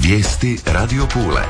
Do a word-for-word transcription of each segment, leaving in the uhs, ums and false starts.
Vijesti Radio Pule.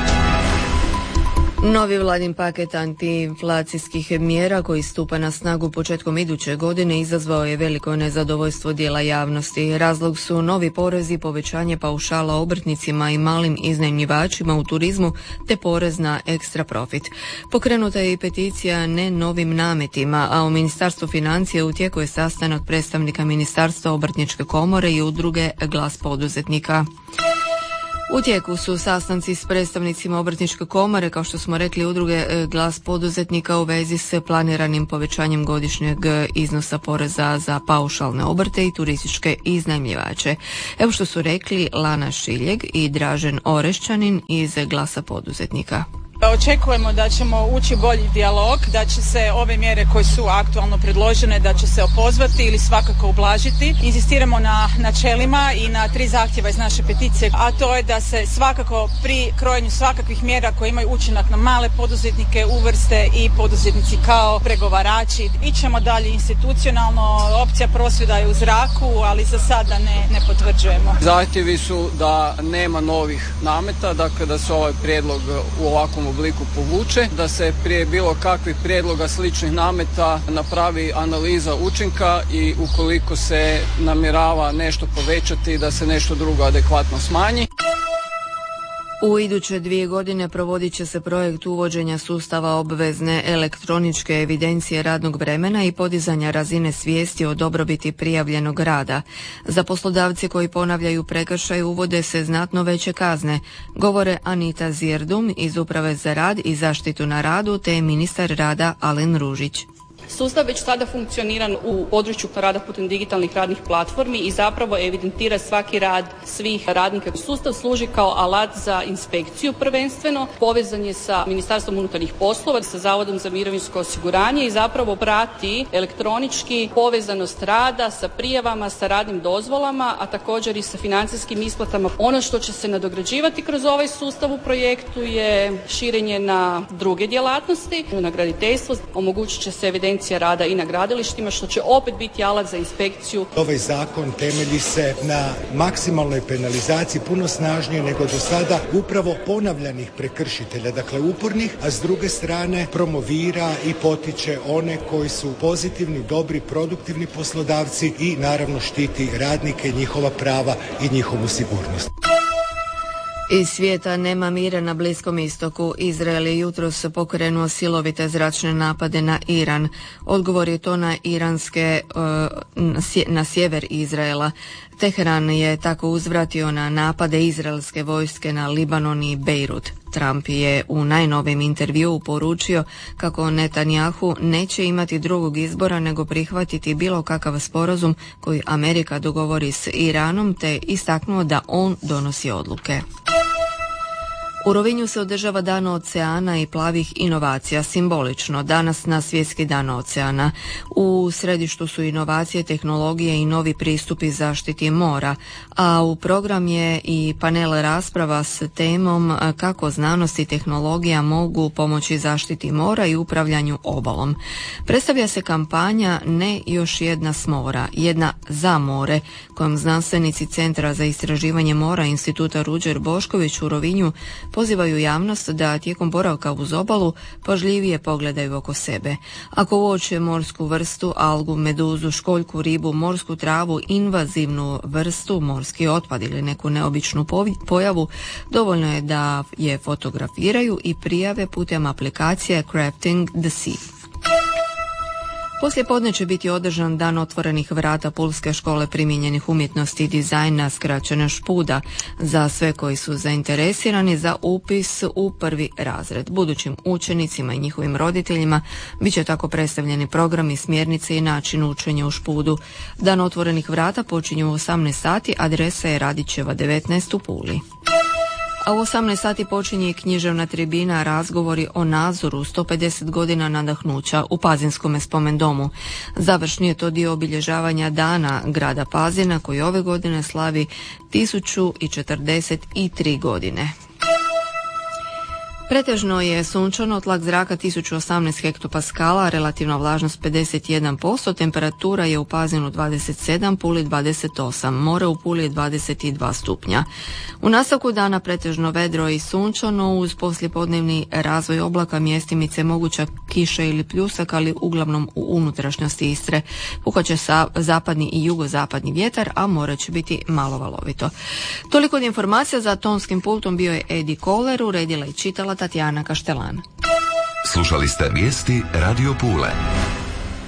Novi vladin paket antiinflacijskih mjera koji stupa na snagu početkom iduće godine izazvao je veliko nezadovoljstvo dijela javnosti. Razlog su novi porezi, povećanje paušala obrtnicima i malim iznajmljivačima u turizmu te porez na ekstra profit. Pokrenuta je i peticija ne novim nametima, a u Ministarstvu financija u tijeku je sastanak predstavnika Ministarstva obrtničke komore i udruge Glas poduzetnika. U tijeku su sastanci s predstavnicima obrtničke komore, kao što smo rekli, udruge Glas poduzetnika u vezi s planiranim povećanjem godišnjeg iznosa poreza za paušalne obrte i turističke iznajmljivače. Evo što su rekli Lana Šiljeg i Dražen Orešćanin iz Glasa poduzetnika. Očekujemo da ćemo ući bolji dijalog, da će se ove mjere koje su aktualno predložene, da će se opozvati ili svakako ublažiti. Inzistiramo na načelima i na tri zahtjeva iz naše peticije, a to je da se svakako pri krojenju svakakvih mjera koje imaju učinak na male poduzetnike uvrste i poduzetnici kao pregovarači. Ićemo dalje institucionalno, opcija prosvjeda je u zraku, ali za sada ne, ne potvrđujemo. Zahtjevi su da nema novih nameta, dakle da se ovaj prijedlog u ovakvom obliku povuče, da se prije bilo kakvih prijedloga sličnih nameta napravi analiza učinka i ukoliko se namjerava nešto povećati, da se nešto drugo adekvatno smanji. U iduće dvije godine provodit će se projekt uvođenja sustava obvezne elektroničke evidencije radnog vremena i podizanja razine svijesti o dobrobiti prijavljenog rada. Za poslodavce koji ponavljaju prekršaj uvode se znatno veće kazne, govore Anita Zirdum iz Uprave za rad i zaštitu na radu te ministar rada Alen Ružić. Sustav već sada funkcionira u području rada putem digitalnih radnih platformi i zapravo evidentira svaki rad svih radnika. Sustav služi kao alat za inspekciju prvenstveno, povezan je sa Ministarstvom unutarnjih poslova, sa Zavodom za mirovinsko osiguranje i zapravo prati elektronički povezanost rada sa prijavama, sa radnim dozvolama, a također i sa financijskim isplatama. Ono što će se nadograđivati kroz ovaj sustav u projektu je širenje na druge djelatnosti, na graditeljstvo, omogućit će se evidencija rada i na gradilištima, što će opet biti alat za inspekciju. Ovaj zakon temelji se na maksimalnoj penalizaciji, puno snažnije nego do sada, upravo ponavljanih prekršitelja, dakle upornih, a s druge strane promovira i potiče one koji su pozitivni, dobri, produktivni poslodavci i naravno štiti radnike, njihova prava i njihovu sigurnost. Iz svijeta nema mira na Bliskom istoku. Izrael je jutros pokrenuo silovite zračne napade na Iran. Odgovor je to na iranske, na sjever Izraela. Teheran je tako uzvratio na napade izraelske vojske na Libanon i Bejrut. Trump je u najnovijem intervjuu poručio kako Netanjahu neće imati drugog izbora nego prihvatiti bilo kakav sporazum koji Amerika dogovori s Iranom, te istaknuo da on donosi odluke. U Rovinju se održava Dan oceana i plavih inovacija, simbolično, danas na Svjetski dan oceana. U središtu su inovacije, tehnologije i novi pristupi zaštiti mora, a u program je i panel rasprava s temom kako znanost i tehnologija mogu pomoći zaštiti mora i upravljanju obalom. Predstavlja se kampanja Ne još jedna s mora, jedna za more, kojom znanstvenici Centra za istraživanje mora Instituta Ruđer Bošković u Rovinju pozivaju javnost da tijekom boravka uz obalu pažljivije pogledaju oko sebe. Ako uoče morsku vrstu, algu, meduzu, školjku, ribu, morsku travu, invazivnu vrstu, morski otpad ili neku neobičnu pojavu, dovoljno je da je fotografiraju i prijave putem aplikacije Crafting the Sea. Poslije podne će biti održan Dan otvorenih vrata Pulske škole primijenjenih umjetnosti i dizajna, skraćena Špuda, za sve koji su zainteresirani za upis u prvi razred. Budućim učenicima i njihovim roditeljima bit će tako predstavljeni programi, smjernice i način učenja u Špudu. Dan otvorenih vrata počinje u osamnaest sati, adresa je Radićeva devetnaest u Puli. A u osamnaest sati počinje i književna tribina, razgovori o Nazoru, sto pedeset godina nadahnuća u Pazinskome spomendomu. Završni je to dio obilježavanja dana grada Pazina koji ove godine slavi tisuću četrdeset tri godine. Pretežno je sunčano, tlak zraka tisuću osamnaest hektopaskala, relativna vlažnost pedeset jedan posto, temperatura je u Pazinu dvadeset sedam, Puli dvadeset osam, more u Puli je dvadeset dva stupnja. U nastavku dana pretežno vedro i sunčano, uz poslijepodnevni razvoj oblaka, mjestimice moguća kiša ili pljusak, ali uglavnom u unutrašnjosti Istre. Puhat sa zapadni i jugozapadni vjetar, a more će biti malo valovito. Toliko od informacija. Za tonskim pultom bio je Edi Koler, uredila i čitala Tatjana Kaštelan. Slušali ste vijesti Radio Pule.